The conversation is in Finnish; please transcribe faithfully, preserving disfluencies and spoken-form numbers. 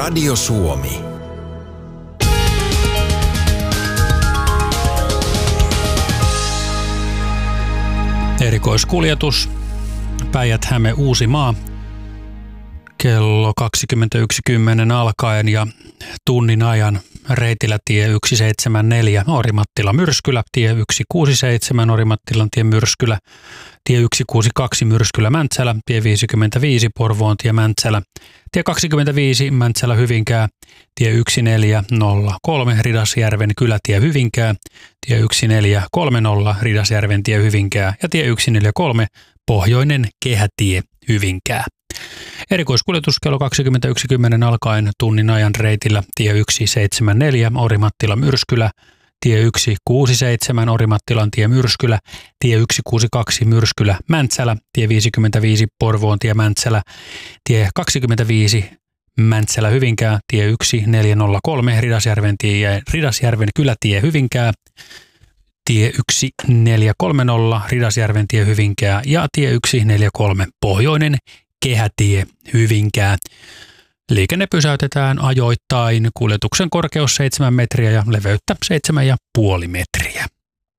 Radio Suomi. Erikoiskuljetus Päijät-Häme Uusimaa kello kaksikymmentäyksi kymmenen alkaen ja tunnin ajan reitillä tie yksi seitsemänkymmentäneljä Orimattila Myrskylä, tie yksi kuusikymmentäseitsemän Orimattilan tie Myrskylä, tie yksi kuusikymmentäkaksi Myrskylä Mäntsälä, tie viisikymmentäviisi Porvoon tie Mäntsälä, tie kaksikymmentäviisi Mäntsälä Hyvinkää, tie yksi neljä nolla kolme Ridasjärven kylätie Hyvinkää, tie yksi neljä kolme nolla Ridasjärven tie Hyvinkää ja tie yksi neljä kolme Pohjoinen Kehätie Hyvinkää. Erikoiskuljetus kello kaksikymmentäyksi kymmenen alkaen tunnin ajan reitillä tie yksi seitsemänkymmentäneljä Orimattila Myrskylä, tie yksi kuusikymmentäseitsemän Orimattilan tie Myrskylä, tie yksi kuusikymmentäkaksi Myrskylä Mäntsälä, tie viisikymmentäviisi Porvoon tie Mäntsälä, tie kaksikymmentäviisi Mäntsälä Hyvinkää, tie yksi neljä nolla kolme Ridasjärven, tie, Ridasjärven kylätie Hyvinkää, tie yksi neljä kolme nolla Ridasjärven tie Hyvinkää ja tie yksi neljä kolme Pohjoinen Kehätie Hyvinkää. Liikenne pysäytetään ajoittain, kuljetuksen korkeus seitsemän metriä ja leveyttä seitsemän pilkku viisi metriä.